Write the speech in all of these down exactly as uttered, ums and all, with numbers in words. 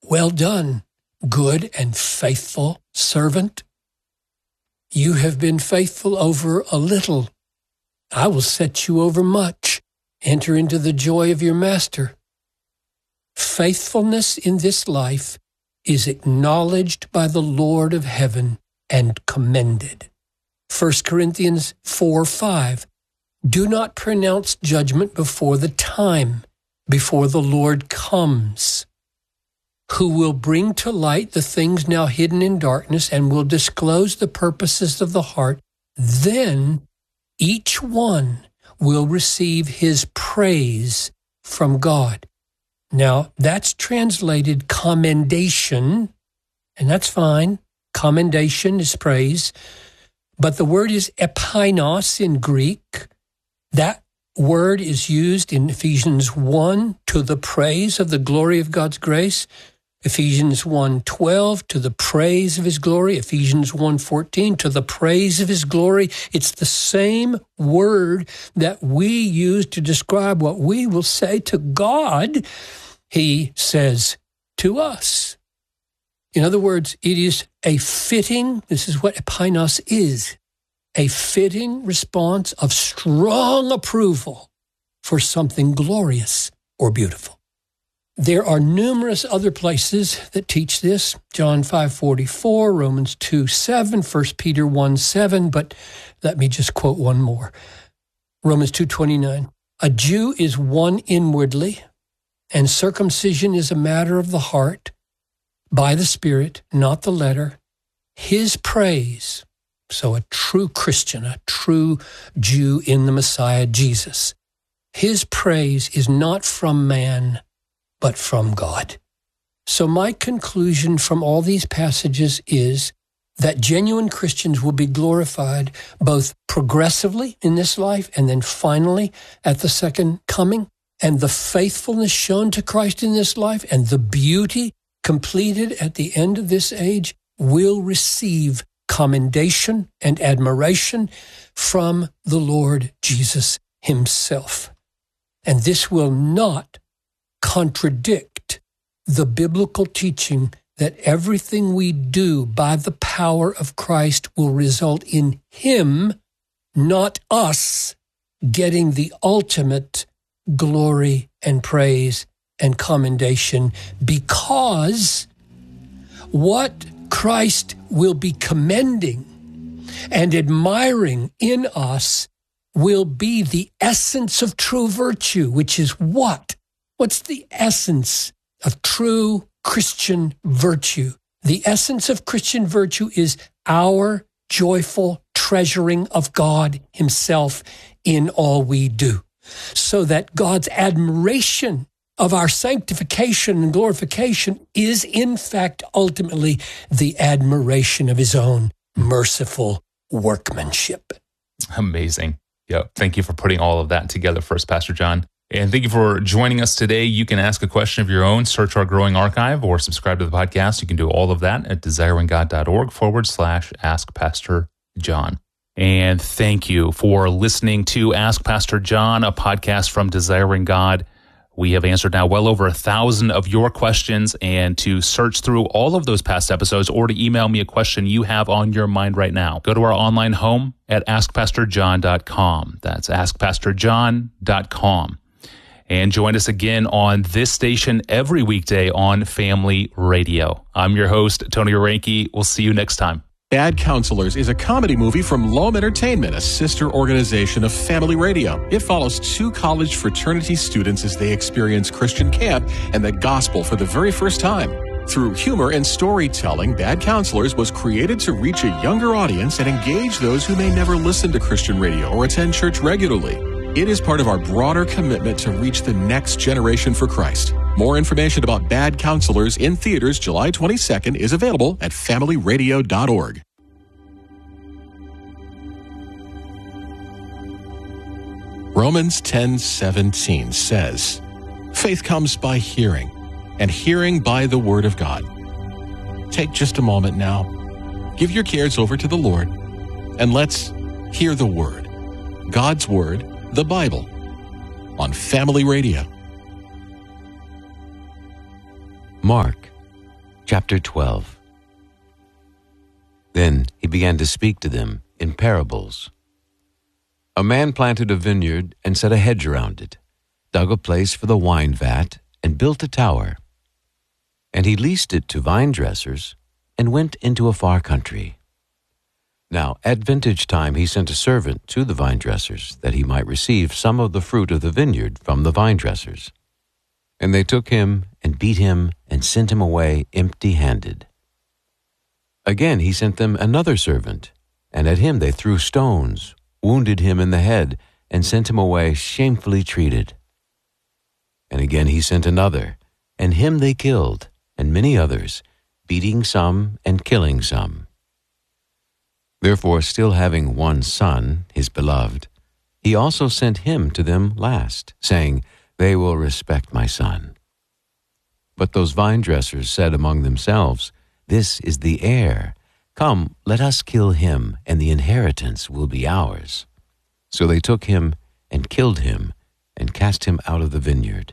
Well done, good and faithful servant. You have been faithful over a little. I will set you over much. Enter into the joy of your master. Faithfulness in this life is acknowledged by the Lord of heaven and commended. First Corinthians four five. Do not pronounce judgment before the time, before the Lord comes, who will bring to light the things now hidden in darkness and will disclose the purposes of the heart. Then each one will receive his praise from God. Now, that's translated commendation, and that's fine. Commendation is praise. But the word is epainos in Greek. That word is used in Ephesians one, to the praise of the glory of God's grace. Ephesians one twelve, to the praise of his glory. Ephesians one fourteen, to the praise of his glory. It's the same word that we use to describe what we will say to God, he says to us. In other words, it is a fitting, this is what epainos is, a fitting response of strong approval for something glorious or beautiful. There are numerous other places that teach this. John five forty-four, Romans two seven, First Peter one seven, but let me just quote one more. Romans two twenty-nine. A Jew is one inwardly, and circumcision is a matter of the heart, by the Spirit, not the letter. His praise, so a true Christian, a true Jew in the Messiah, Jesus, his praise is not from man, but from God. So my conclusion from all these passages is that genuine Christians will be glorified both progressively in this life and then finally at the second coming. And the faithfulness shown to Christ in this life and the beauty completed at the end of this age will receive commendation and admiration from the Lord Jesus himself. And this will not contradict the biblical teaching that everything we do by the power of Christ will result in him, not us, getting the ultimate glory and praise and commendation, because what Christ will be commending and admiring in us will be the essence of true virtue, which is what? What's the essence of true Christian virtue? The essence of Christian virtue is our joyful treasuring of God himself in all we do, so that God's admiration of our sanctification and glorification is, in fact, ultimately the admiration of his own merciful workmanship. Amazing. Yeah, thank you for putting all of that together for us, Pastor John. And thank you for joining us today. You can ask a question of your own, search our growing archive, or subscribe to the podcast. You can do all of that at desiringgod.org forward slash Ask Pastor John. And thank you for listening to Ask Pastor John, a podcast from Desiring God. We have answered now well over a thousand of your questions, and to search through all of those past episodes or to email me a question you have on your mind right now, go to our online home at ask pastor john dot com. That's ask pastor john dot com. And join us again on this station every weekday on Family Radio. I'm your host, Tony Orenke. We'll see you next time. Bad Counselors is a comedy movie from Loam Entertainment, a sister organization of Family Radio. It follows two college fraternity students as they experience Christian camp and the gospel for the very first time. Through humor and storytelling, Bad Counselors was created to reach a younger audience and engage those who may never listen to Christian radio or attend church regularly. It is part of our broader commitment to reach the next generation for Christ. More information about Bad Counselors in theaters July twenty-second is available at family radio dot org. Romans ten seventeen says, "Faith comes by hearing, and hearing by the word of God." Take just a moment now. Give your cares over to the Lord, and let's hear the word. God's word, the Bible, on Family Radio. Mark Chapter twelve. Then he began to speak to them in parables. A man planted a vineyard and set a hedge around it, dug a place for the wine vat, and built a tower. And he leased it to vine dressers and went into a far country. Now at vintage time he sent a servant to the vine dressers, that he might receive some of the fruit of the vineyard from the vine dressers. And they took him and beat him and sent him away empty-handed. Again he sent them another servant, and at him they threw stones, wounded him in the head, and sent him away shamefully treated. And again he sent another, and him they killed, and many others, beating some and killing some. Therefore, still having one son, his beloved, he also sent him to them last, saying, They will respect my son. But those vine dressers said among themselves, This is the heir. Come, let us kill him, and the inheritance will be ours. So they took him and killed him, and cast him out of the vineyard.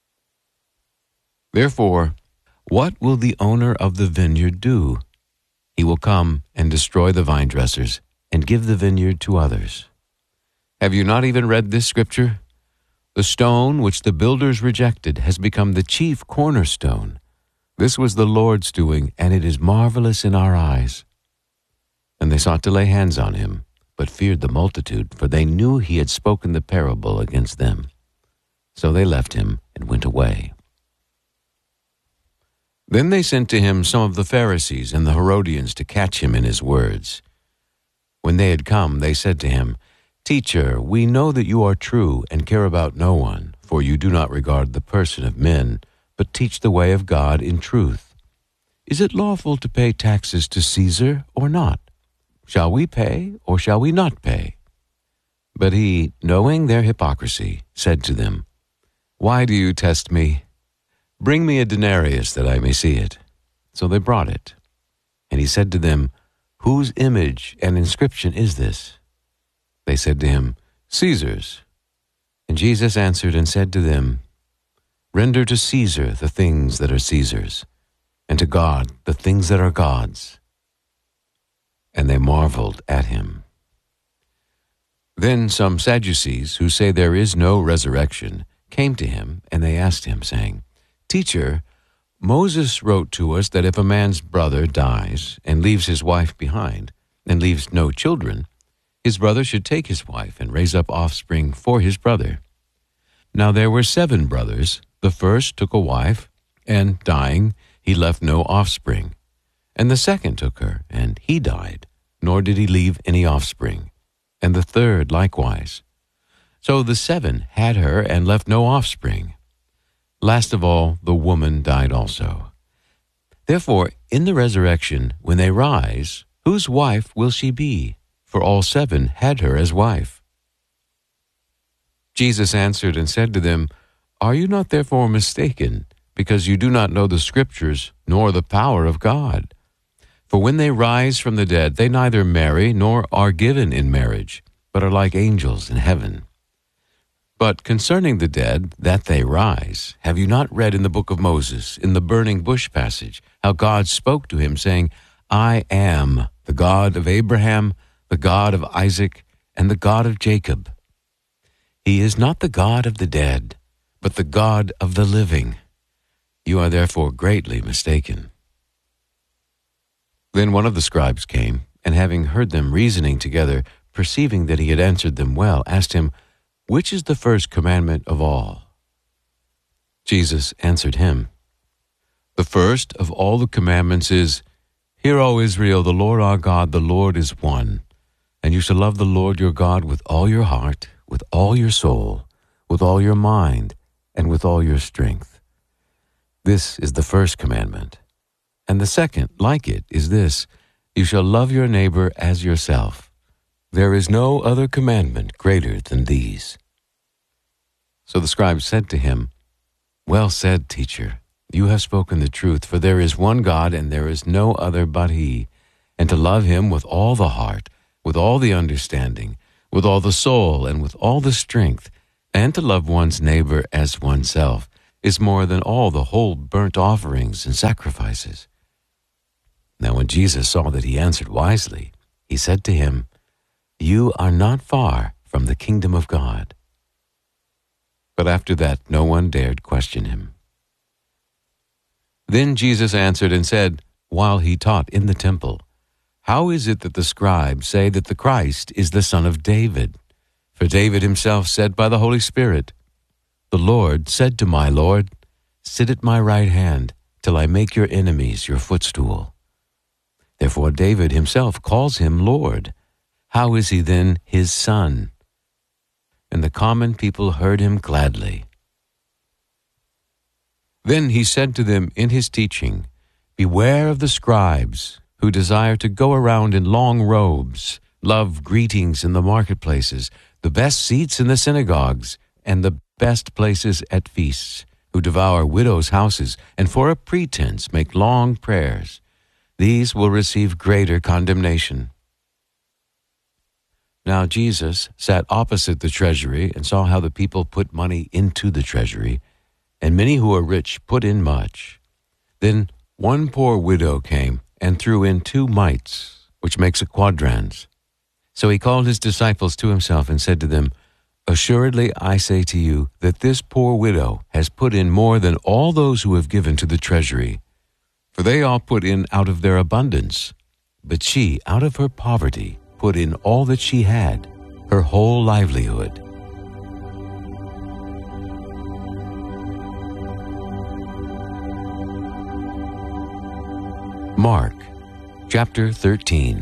Therefore, what will the owner of the vineyard do? He will come and destroy the vine dressers, and give the vineyard to others. Have you not even read this scripture? The stone which the builders rejected has become the chief cornerstone. This was the Lord's doing, and it is marvelous in our eyes. And they sought to lay hands on him, but feared the multitude, for they knew he had spoken the parable against them. So they left him and went away. Then they sent to him some of the Pharisees and the Herodians to catch him in his words. When they had come, they said to him, Teacher, we know that you are true and care about no one, for you do not regard the person of men, but teach the way of God in truth. Is it lawful to pay taxes to Caesar or not? Shall we pay or shall we not pay? But he, knowing their hypocrisy, said to them, Why do you test me? Bring me a denarius that I may see it. So they brought it. And he said to them, Whose image and inscription is this? They said to him, Caesar's. And Jesus answered and said to them, Render to Caesar the things that are Caesar's, and to God the things that are God's. And they marveled at him. Then some Sadducees, who say there is no resurrection, came to him, and they asked him, saying, Teacher, Moses wrote to us that if a man's brother dies and leaves his wife behind, and leaves no children, his brother should take his wife and raise up offspring for his brother. Now there were seven brothers. The first took a wife, and dying, he left no offspring. And the second took her, and he died, nor did he leave any offspring. And the third likewise. So the seven had her and left no offspring. Last of all, the woman died also. Therefore, in the resurrection, when they rise, whose wife will she be? For all seven had her as wife. Jesus answered and said to them, Are you not therefore mistaken, because you do not know the Scriptures, nor the power of God? For when they rise from the dead, they neither marry nor are given in marriage, but are like angels in heaven. But concerning the dead, that they rise, have you not read in the book of Moses, in the burning bush passage, how God spoke to him, saying, I am the God of Abraham, the God of Isaac, and the God of Jacob. He is not the God of the dead, but the God of the living. You are therefore greatly mistaken. Then one of the scribes came, and having heard them reasoning together, perceiving that he had answered them well, asked him, Which is the first commandment of all? Jesus answered him, The first of all the commandments is, Hear, O Israel, the Lord our God, the Lord is one. And you shall love the Lord your God with all your heart, with all your soul, with all your mind, and with all your strength. This is the first commandment. And the second, like it, is this, You shall love your neighbor as yourself. There is no other commandment greater than these. So the scribe said to him, Well said, teacher. You have spoken the truth, for there is one God, and there is no other but He. And to love Him with all the heart, with all the understanding, with all the soul, and with all the strength, and to love one's neighbor as oneself, is more than all the whole burnt offerings and sacrifices. Now when Jesus saw that he answered wisely, he said to him, "You are not far from the kingdom of God." But after that no one dared question him. Then Jesus answered and said, while he taught in the temple, "How is it that the scribes say that the Christ is the son of David? For David himself said by the Holy Spirit, 'The Lord said to my Lord, sit at my right hand till I make your enemies your footstool.' Therefore David himself calls him Lord. How is he then his son?" And the common people heard him gladly. Then he said to them in his teaching, "Beware of the scribes, who desire to go around in long robes, love greetings in the marketplaces, the best seats in the synagogues, and the best places at feasts, who devour widows' houses, and for a pretense make long prayers. These will receive greater condemnation." Now Jesus sat opposite the treasury and saw how the people put money into the treasury, and many who were rich put in much. Then one poor widow came and threw in two mites, which makes a quadrans. So he called his disciples to himself and said to them, "Assuredly I say to you that this poor widow has put in more than all those who have given to the treasury. For they all put in out of their abundance, but she, out of her poverty, put in all that she had, her whole livelihood." Mark chapter thirteen.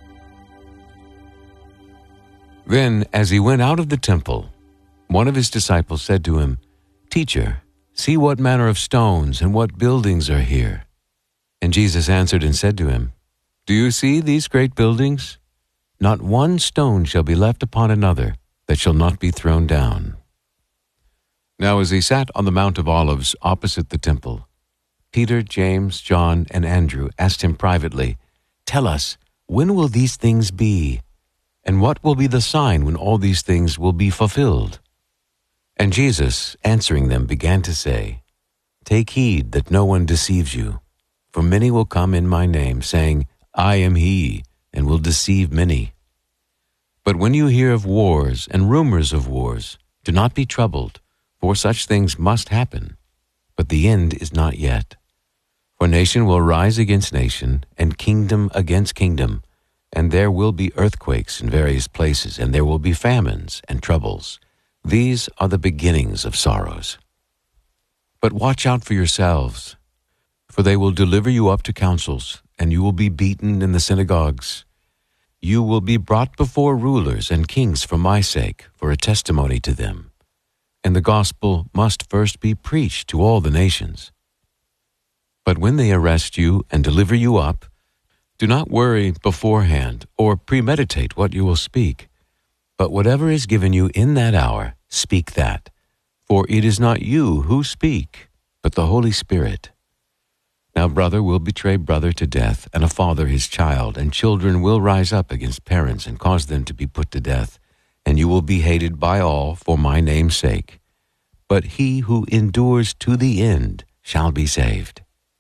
Then, as he went out of the temple, one of his disciples said to him, "Teacher, see what manner of stones and what buildings are here." And Jesus answered and said to him, "Do you see these great buildings? Not one stone shall be left upon another that shall not be thrown down." Now as he sat on the Mount of Olives opposite the temple, Peter, James, John, and Andrew asked him privately, "Tell us, when will these things be? And what will be the sign when all these things will be fulfilled?" And Jesus, answering them, began to say, "Take heed that no one deceives you. For many will come in my name, saying, 'I am he,' and will deceive many. But when you hear of wars and rumors of wars, do not be troubled, for such things must happen. But the end is not yet. For nation will rise against nation, and kingdom against kingdom, and there will be earthquakes in various places, and there will be famines and troubles. These are the beginnings of sorrows. But watch out for yourselves, for they will deliver you up to councils, and you will be beaten in the synagogues. You will be brought before rulers and kings for my sake, for a testimony to them. And the gospel must first be preached to all the nations. But when they arrest you and deliver you up, do not worry beforehand or premeditate what you will speak. But whatever is given you in that hour, speak that. For it is not you who speak, but the Holy Spirit. Now brother will betray brother to death, and a father his child, and children will rise up against parents and cause them to be put to death, and you will be hated by all for my name's sake. But he who endures to the end shall be saved.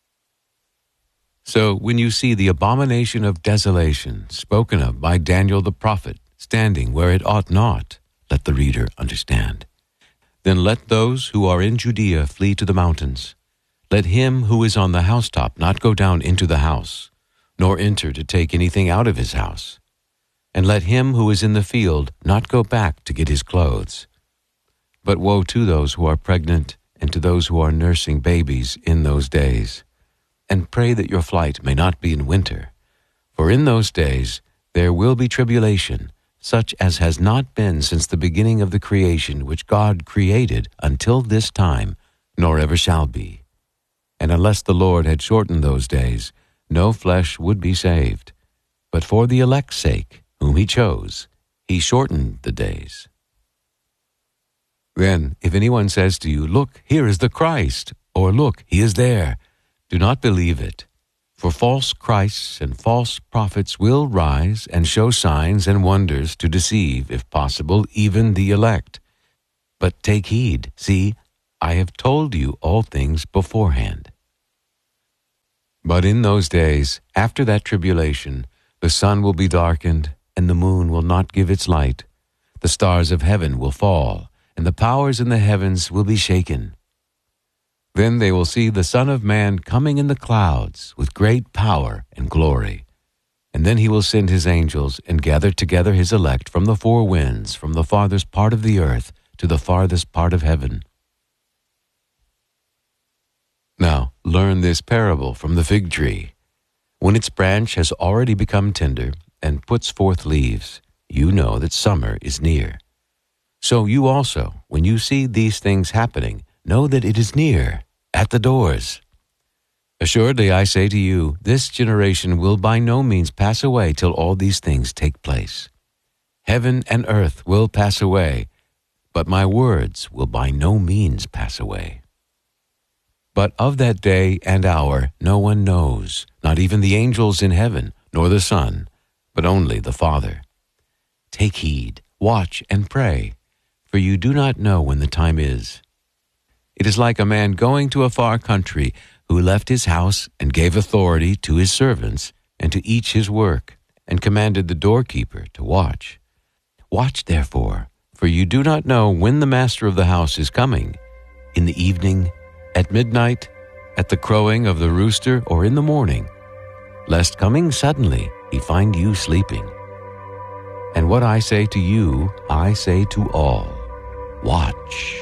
So when you see the abomination of desolation spoken of by Daniel the prophet standing where it ought not, let the reader understand. Then let those who are in Judea flee to the mountains. Let him who is on the housetop not go down into the house, nor enter to take anything out of his house. And let him who is in the field not go back to get his clothes. But woe to those who are pregnant and to those who are nursing babies in those days. And pray that your flight may not be in winter. For in those days there will be tribulation, such as has not been since the beginning of the creation which God created until this time, nor ever shall be. And unless the Lord had shortened those days, no flesh would be saved. But for the elect's sake, whom he chose, he shortened the days. Then, if anyone says to you, "Look, here is the Christ," or "Look, he is there," do not believe it. For false Christs and false prophets will rise and show signs and wonders to deceive, if possible, even the elect. But take heed, see, I have told you all things beforehand. But in those days, after that tribulation, the sun will be darkened, and the moon will not give its light. The stars of heaven will fall, and the powers in the heavens will be shaken. Then they will see the Son of Man coming in the clouds with great power and glory. And then he will send his angels and gather together his elect from the four winds, from the farthest part of the earth to the farthest part of heaven. Now, learn this parable from the fig tree. When its branch has already become tender and puts forth leaves, you know that summer is near. So you also, when you see these things happening, know that it is near, at the doors. Assuredly, I say to you, this generation will by no means pass away till all these things take place. Heaven and earth will pass away, but my words will by no means pass away. But of that day and hour no one knows, not even the angels in heaven, nor the Son, but only the Father. Take heed, watch, and pray, for you do not know when the time is. It is like a man going to a far country, who left his house and gave authority to his servants and to each his work, and commanded the doorkeeper to watch. Watch therefore, for you do not know when the master of the house is coming, in the evening, at midnight, at the crowing of the rooster, or in the morning, lest coming suddenly he find you sleeping. And what I say to you, I say to all, watch.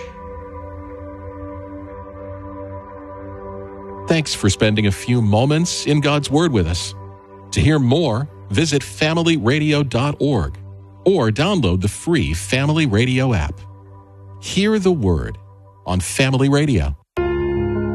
Thanks for spending a few moments in God's Word with us. To hear more, visit family radio dot org or download the free Family Radio app. Hear the Word on Family Radio.